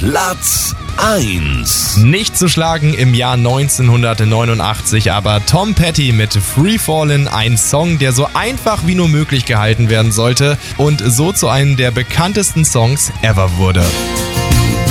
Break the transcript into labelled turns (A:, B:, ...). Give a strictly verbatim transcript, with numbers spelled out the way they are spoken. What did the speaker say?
A: Platz eins.
B: Nicht zu schlagen im Jahr neunzehnhundertneunundachtzig, aber Tom Petty mit Free Fallin', ein Song, der so einfach wie nur möglich gehalten werden sollte und so zu einem der bekanntesten Songs ever wurde.